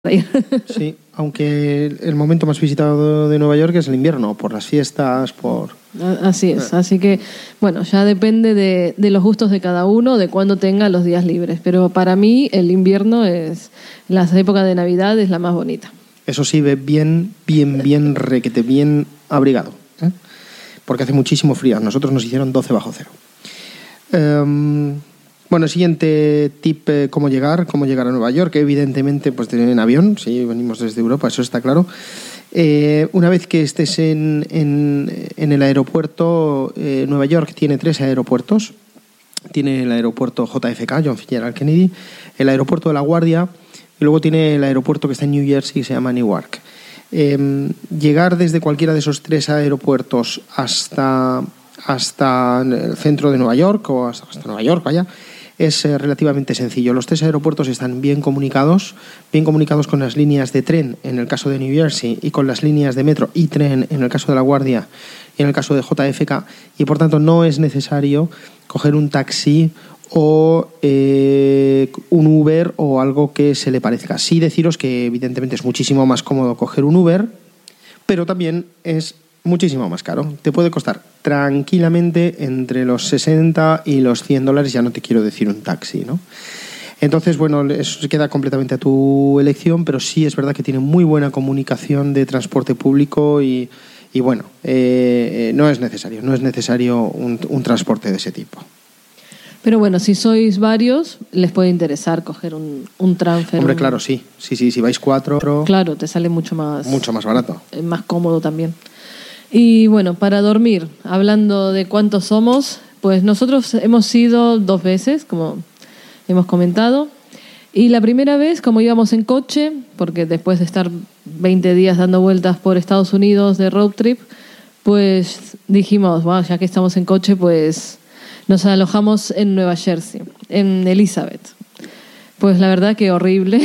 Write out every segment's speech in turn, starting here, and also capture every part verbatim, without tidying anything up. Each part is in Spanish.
Sí, aunque el momento más visitado de Nueva York es el invierno, por las fiestas, por... Así es, así que, bueno, ya depende de, de los gustos de cada uno, de cuándo tenga los días libres. Pero para mí el invierno es, la época de Navidad es la más bonita. Eso sí, ve bien, bien, bien requete, bien abrigado, ¿eh? Porque hace muchísimo frío. Nosotros nos hicieron doce bajo cero. Um, bueno, siguiente tip, eh, cómo llegar, cómo llegar a Nueva York. Evidentemente, pues en avión, sí, venimos desde Europa, eso está claro. Eh, una vez que estés en, en, en el aeropuerto, eh, Nueva York tiene tres aeropuertos. Tiene el aeropuerto J F K, John Fitzgerald Kennedy, el aeropuerto de La Guardia y luego tiene el aeropuerto que está en New Jersey, que se llama Newark. Eh, llegar desde cualquiera de esos tres aeropuertos hasta, hasta el centro de Nueva York o hasta, hasta Nueva York, vaya, es eh, relativamente sencillo. Los tres aeropuertos están bien comunicados, bien comunicados con las líneas de tren en el caso de New Jersey y con las líneas de metro y tren en el caso de La Guardia y en el caso de J F K, y por tanto no es necesario coger un taxi o eh, un Uber o algo que se le parezca. Sí deciros que evidentemente es muchísimo más cómodo coger un Uber, pero también es muchísimo más caro. Te puede costar tranquilamente entre los sesenta y los cien dólares, ya no te quiero decir un taxi, ¿no? Entonces, bueno, eso queda completamente a tu elección, pero sí es verdad que tiene muy buena comunicación de transporte público y, y bueno, eh, no es necesario, no es necesario un, un transporte de ese tipo. Pero bueno, si sois varios, les puede interesar coger un, un transfer. Hombre, un... claro, sí. Sí, sí, si vais cuatro... Claro, te sale mucho más... Mucho más barato. Más cómodo también. Y bueno, para dormir, hablando de cuántos somos, pues nosotros hemos ido dos veces, como hemos comentado. Y la primera vez, como íbamos en coche, porque después de estar veinte días dando vueltas por Estados Unidos de road trip, pues dijimos, wow, ya que estamos en coche, pues... Nos alojamos en Nueva Jersey, en Elizabeth. Pues la verdad que horrible,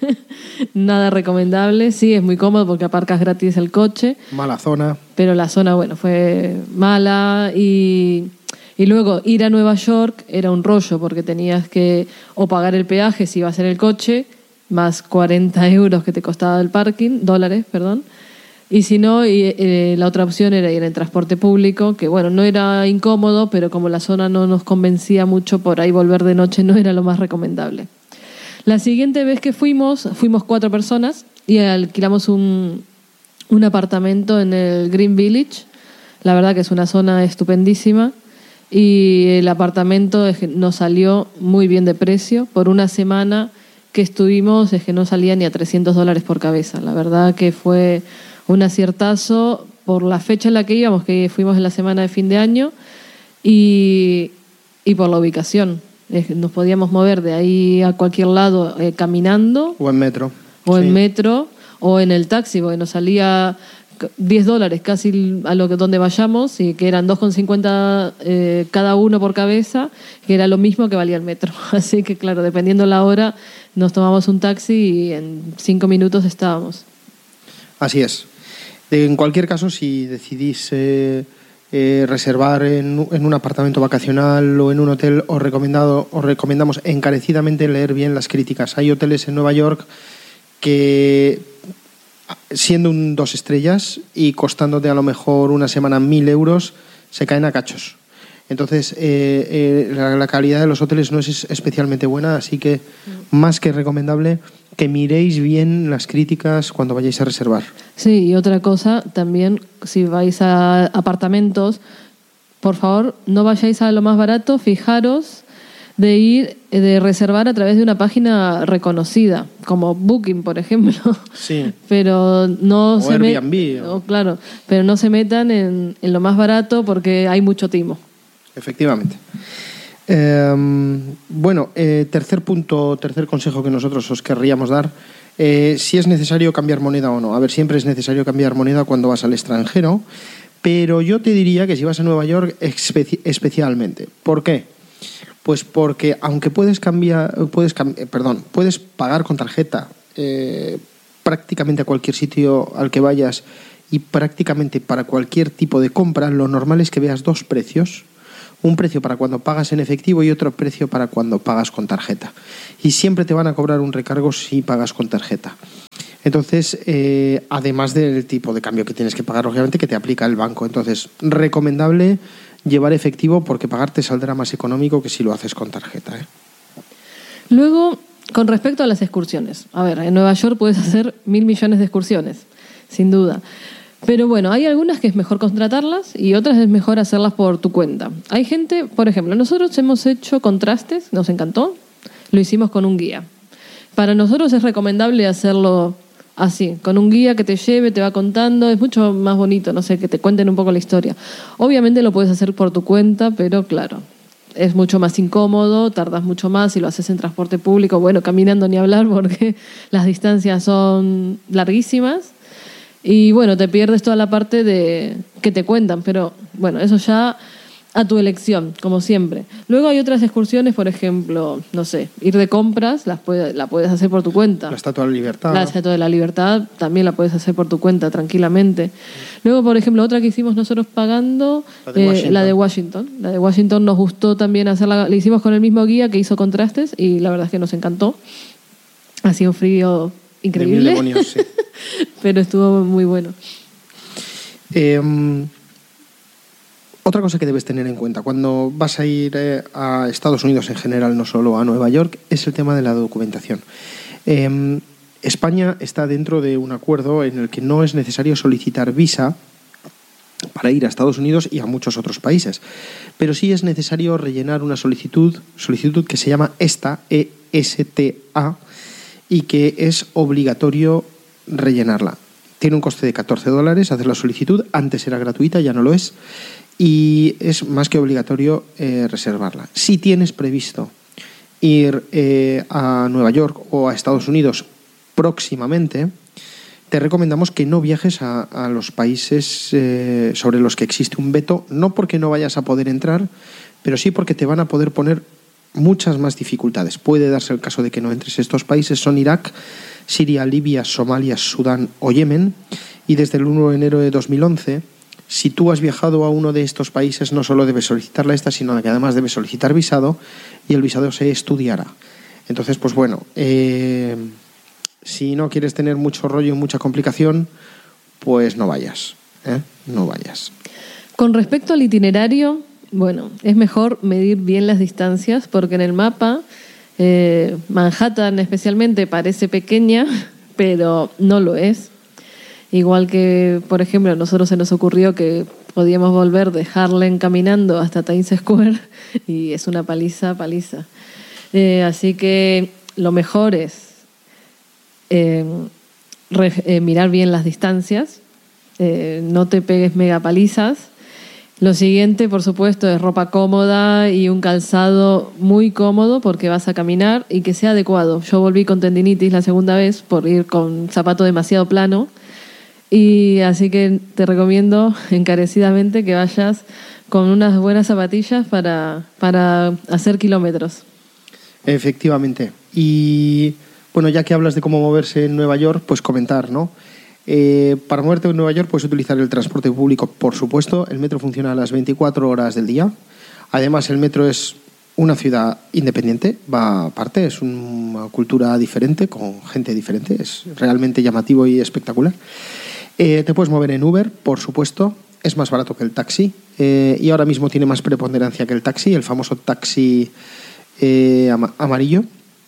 nada recomendable. Sí, es muy cómodo porque aparcas gratis el coche. Mala zona. Pero la zona, bueno, fue mala. Y, y luego ir a Nueva York era un rollo porque tenías que o pagar el peaje si ibas en el coche, más cuarenta euros que te costaba el parking, dólares, perdón. Y si no, y, eh, la otra opción era ir en transporte público, que bueno, no era incómodo, pero como la zona no nos convencía mucho, por ahí volver de noche no era lo más recomendable. La siguiente vez que fuimos, fuimos cuatro personas y alquilamos un, un apartamento en el Green Village. La verdad que es una zona estupendísima y el apartamento es que nos salió muy bien de precio. Por una semana que estuvimos es que no salía ni a trescientos dólares por cabeza. La verdad que fue... un aciertazo por la fecha en la que íbamos, que fuimos en la semana de fin de año, y, y por la ubicación. Nos podíamos mover de ahí a cualquier lado eh, caminando. O en metro. O sí. en metro, o en el taxi, porque nos salía diez dólares casi a lo que donde vayamos, y que eran dos con cincuenta eh, cada uno por cabeza, que era lo mismo que valía el metro. Así que, claro, dependiendo la hora, nos tomamos un taxi y en cinco minutos estábamos. Así es. En cualquier caso, si decidís eh, eh, reservar en, en un apartamento vacacional o en un hotel, os, recomendado, os recomendamos encarecidamente leer bien las críticas. Hay hoteles en Nueva York que, siendo un dos estrellas y costándote a lo mejor una semana mil euros, se caen a cachos. Entonces, eh, eh, la, la calidad de los hoteles no es especialmente buena, así que más que recomendable que miréis bien las críticas cuando vayáis a reservar. Sí, y otra cosa, también, si vais a apartamentos, por favor, no vayáis a lo más barato, fijaros de ir, de reservar a través de una página reconocida, como Booking, por ejemplo. Sí. Pero no o se Airbnb. Met... O... Oh, claro, pero no se metan en, en lo más barato porque hay mucho timo. Efectivamente. Eh, bueno, eh, tercer punto, tercer consejo que nosotros os querríamos dar, eh, si es necesario cambiar moneda o no. A ver, siempre es necesario cambiar moneda cuando vas al extranjero, pero yo te diría que si vas a Nueva York espe- especialmente. ¿Por qué? Pues porque aunque puedes cambiar, puedes, eh, perdón, puedes pagar con tarjeta eh, prácticamente a cualquier sitio al que vayas y prácticamente para cualquier tipo de compra, lo normal es que veas dos precios. un precio para cuando pagas en efectivo y otro precio para cuando pagas con tarjeta. Y siempre te van a cobrar un recargo si pagas con tarjeta. Entonces, eh, además del tipo de cambio que tienes que pagar, obviamente, que te aplica el banco. Entonces, recomendable llevar efectivo porque pagar te saldrá más económico que si lo haces con tarjeta, ¿eh? Luego, con respecto a las excursiones. A ver, en Nueva York puedes hacer mil millones de excursiones, sin duda. Pero bueno, hay algunas que es mejor contratarlas y otras es mejor hacerlas por tu cuenta. Hay gente, por ejemplo, nosotros hemos hecho contrastes, nos encantó, lo hicimos con un guía. Para nosotros es recomendable hacerlo así, con un guía que te lleve, te va contando, es mucho más bonito, no sé, que te cuenten un poco la historia. Obviamente lo puedes hacer por tu cuenta, pero claro, es mucho más incómodo, tardas mucho más si lo haces en transporte público, bueno, caminando ni hablar porque las distancias son larguísimas y bueno, te pierdes toda la parte de que te cuentan, pero bueno, eso ya a tu elección, como siempre. Luego hay otras excursiones, por ejemplo, no sé, ir de compras, las puede, la puedes hacer por tu cuenta. La Estatua de la Libertad. La Estatua de la Libertad también la puedes hacer por tu cuenta, tranquilamente. Luego, por ejemplo, otra que hicimos nosotros pagando, la de Washington. Eh, la de Washington. La de Washington nos gustó también hacerla, la hicimos con el mismo guía que hizo contrastes y la verdad es que nos encantó. Hacía un frío increíble. De mil demonios, sí. Pero estuvo muy bueno. Eh, Otra cosa que debes tener en cuenta cuando vas a ir eh, a Estados Unidos en general, no solo a Nueva York, es el tema de la documentación. Eh, España está dentro de un acuerdo en el que no es necesario solicitar visa para ir a Estados Unidos y a muchos otros países, pero sí es necesario rellenar una solicitud, solicitud que se llama ESTA, E S T A, y que es obligatorio rellenarla. Tiene un coste de catorce dólares hacer la solicitud, antes era gratuita, ya no lo es. Y es más que obligatorio eh, reservarla. Si tienes previsto ir eh, a Nueva York o a Estados Unidos próximamente, te recomendamos que no viajes a, a los países eh, sobre los que existe un veto, no porque no vayas a poder entrar, pero sí porque te van a poder poner muchas más dificultades. Puede darse el caso de que no entres. Estos países son Irak, Siria, Libia, Somalia, Sudán o Yemen, y desde el primero de enero de dos mil once... si tú has viajado a uno de estos países, no solo debes solicitar la esta, sino que además debes solicitar visado y el visado se estudiará. Entonces, pues bueno, eh, si no quieres tener mucho rollo y mucha complicación, pues no vayas, ¿eh? No vayas. Con respecto al itinerario, bueno, es mejor medir bien las distancias porque en el mapa eh, Manhattan especialmente parece pequeña, pero no lo es. Igual que, por ejemplo, a nosotros se nos ocurrió que podíamos volver de Harlem caminando hasta Times Square y es una paliza, paliza. Eh, así que lo mejor es eh, re, eh, mirar bien las distancias, eh, no te pegues mega palizas. Lo siguiente, por supuesto, es ropa cómoda y un calzado muy cómodo porque vas a caminar y que sea adecuado. Yo volví con tendinitis la segunda vez por ir con zapato demasiado plano. Y así que te recomiendo encarecidamente que vayas con unas buenas zapatillas para, para hacer kilómetros. Efectivamente. Y bueno, ya que hablas de cómo moverse en Nueva York, pues comentar, ¿no? Eh, para moverte en Nueva York puedes utilizar el transporte público, por supuesto. El metro funciona a las veinticuatro horas del día. Además, el metro es una ciudad independiente, va aparte, es una cultura diferente, con gente diferente. Es realmente llamativo y espectacular. Eh, te puedes mover en Uber, por supuesto, es más barato que el taxi eh, y ahora mismo tiene más preponderancia que el taxi, el famoso taxi eh, ama- amarillo,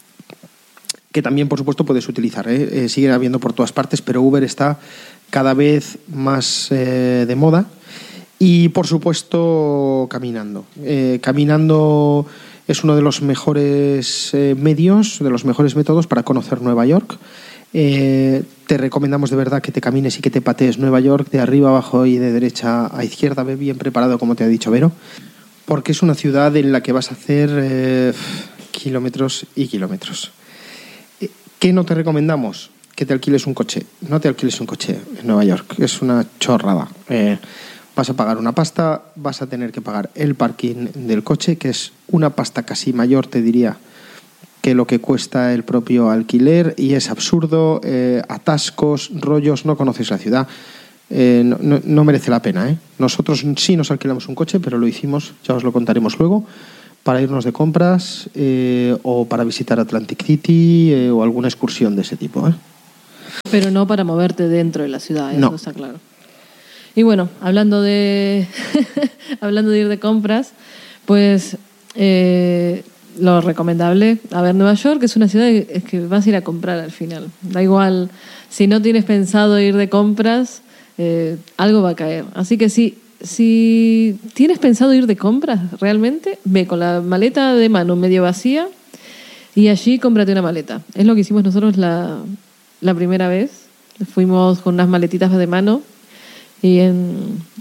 que también, por supuesto, puedes utilizar. ¿eh? Eh, sigue habiendo por todas partes, pero Uber está cada vez más eh, de moda y, por supuesto, caminando. Eh, caminando es uno de los mejores eh, medios, de los mejores métodos para conocer Nueva York. Eh, te recomendamos de verdad que te camines y que te patees Nueva York de arriba abajo y de derecha a izquierda. Ve bien preparado, como te ha dicho Vero, porque es una ciudad en la que vas a hacer eh, kilómetros y kilómetros. ¿Qué no te recomendamos? Que te alquiles un coche. No te alquiles un coche en Nueva York, es una chorrada. Eh, vas a pagar una pasta, vas a tener que pagar el parking del coche, que es una pasta casi mayor, te diría, que lo que cuesta el propio alquiler, y es absurdo, eh, atascos, rollos, no conoces la ciudad. eh, no, no, no merece la pena, ¿eh? Nosotros sí nos alquilamos un coche, pero lo hicimos, ya os lo contaremos luego, para irnos de compras eh, o para visitar Atlantic City eh, o alguna excursión de ese tipo, ¿eh? Pero no para moverte dentro de la ciudad, eso no. Está claro. Y bueno, hablando de hablando de ir de compras, pues eh, lo recomendable, a ver, Nueva York es una ciudad que, que vas a ir a comprar al final. Da igual, si no tienes pensado ir de compras, eh, algo va a caer. Así que si, si tienes pensado ir de compras realmente, ve con la maleta de mano medio vacía y allí cómprate una maleta. Es lo que hicimos nosotros la, la primera vez. Fuimos con unas maletitas de mano y en,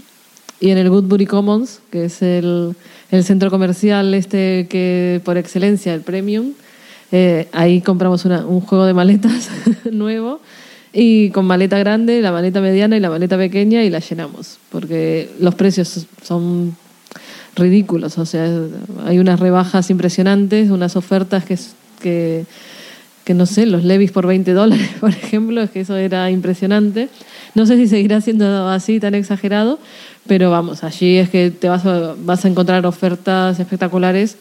y en el Woodbury Commons, que es el, el centro comercial este que por excelencia, el Premium, eh, ahí compramos una, un juego de maletas nuevo, y con maleta grande, la maleta mediana y la maleta pequeña, y la llenamos, porque los precios son ridículos. O sea, hay unas rebajas impresionantes, unas ofertas que, que, que no sé, los Levi's por veinte dólares, por ejemplo, es que eso era impresionante. No sé si seguirá siendo así tan exagerado, pero vamos, allí es que te vas a, vas a encontrar ofertas espectaculares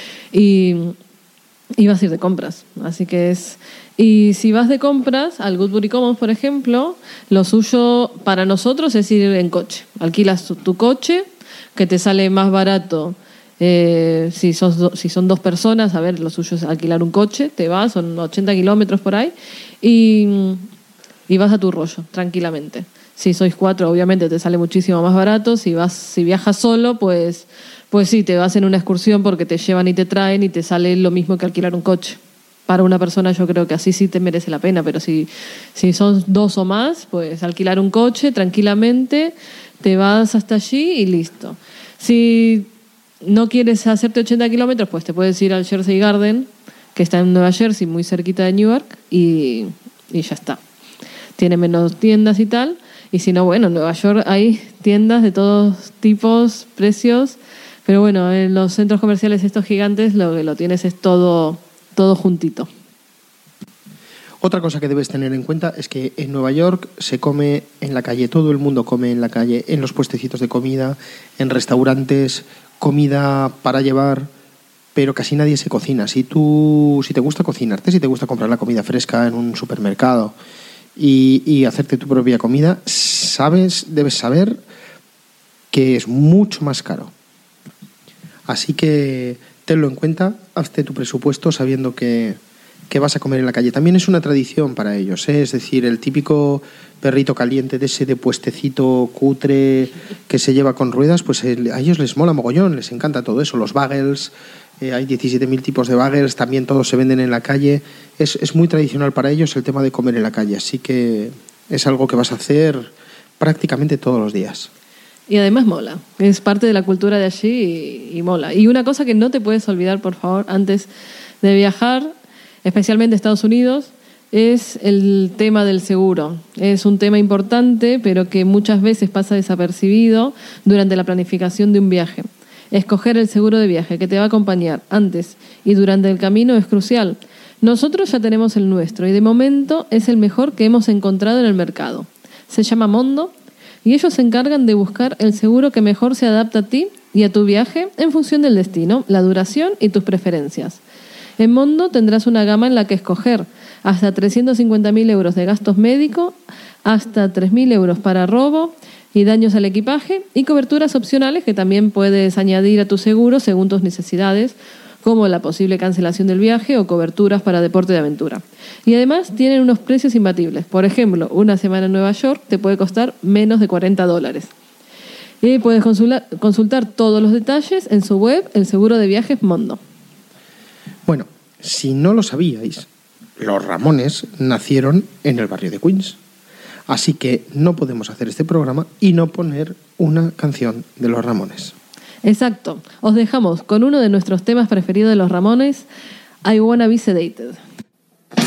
y, y vas a ir de compras. Así que es... Y si vas de compras al Woodbury Commons, por ejemplo, lo suyo para nosotros es ir en coche. Alquilas tu, tu coche, que te sale más barato. Eh, si, sos do, si son dos personas, a ver, lo suyo es alquilar un coche, te vas, son ochenta kilómetros por ahí, y... y vas a tu rollo, tranquilamente. Si sois cuatro, obviamente te sale muchísimo más barato. Si vas, si viajas solo, pues, pues sí, te vas en una excursión porque te llevan y te traen y te sale lo mismo que alquilar un coche. Para una persona yo creo que así sí te merece la pena, pero si, si son dos o más, pues alquilar un coche tranquilamente, te vas hasta allí y listo. Si no quieres hacerte ochenta kilómetros, pues te puedes ir al Jersey Garden, que está en Nueva Jersey, muy cerquita de Newark, y, y ya está. Tiene menos tiendas y tal. Y si no, bueno, en Nueva York hay tiendas de todos tipos, precios. Pero bueno, en los centros comerciales estos gigantes lo que lo tienes es todo, todo juntito. Otra cosa que debes tener en cuenta es que en Nueva York se come en la calle. Todo el mundo come en la calle, en los puestecitos de comida, en restaurantes, comida para llevar, pero casi nadie se cocina. Si tú, si te gusta cocinarte, si te gusta comprar la comida fresca en un supermercado y, y hacerte tu propia comida, sabes, debes saber que es mucho más caro. Así que tenlo en cuenta, hazte tu presupuesto sabiendo que, que vas a comer en la calle. También es una tradición para ellos, ¿eh? Es decir, el típico perrito caliente de ese de puestecito cutre que se lleva con ruedas, pues el, a ellos les mola mogollón, les encanta todo eso. Los bagels, eh, hay diecisiete mil tipos de bagels, también todos se venden en la calle. Es, es muy tradicional para ellos el tema de comer en la calle, así que es algo que vas a hacer prácticamente todos los días. Y además mola, es parte de la cultura de allí y, y mola. Y una cosa que no te puedes olvidar, por favor, antes de viajar, especialmente a Estados Unidos, es el tema del seguro. Es un tema importante, pero que muchas veces pasa desapercibido durante la planificación de un viaje. Escoger el seguro de viaje que te va a acompañar antes y durante el camino es crucial. Nosotros ya tenemos el nuestro y de momento es el mejor que hemos encontrado en el mercado. Se llama Mondo y ellos se encargan de buscar el seguro que mejor se adapta a ti y a tu viaje en función del destino, la duración y tus preferencias. En Mondo tendrás una gama en la que escoger hasta trescientos cincuenta mil euros de gastos médicos, hasta tres mil euros para robo y daños al equipaje y coberturas opcionales que también puedes añadir a tu seguro según tus necesidades, como la posible cancelación del viaje o coberturas para deporte de aventura. Y además tienen unos precios imbatibles. Por ejemplo, una semana en Nueva York te puede costar menos de cuarenta dólares. Y puedes consultar, consultar todos los detalles en su web, el seguro de viajes Mondo. Bueno, si no lo sabíais, los Ramones nacieron en el barrio de Queens. Así que no podemos hacer este programa y no poner una canción de los Ramones. Exacto. Os dejamos con uno de nuestros temas preferidos de los Ramones, I Wanna Be Sedated.